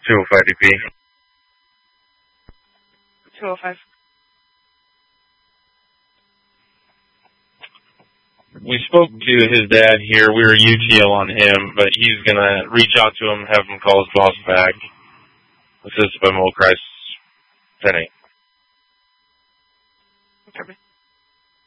205 DP. 205. We spoke to his dad here. We were UTL on him, but he's going to reach out to him, have him call his boss back. Assisted by Mobile Crisis 10-8.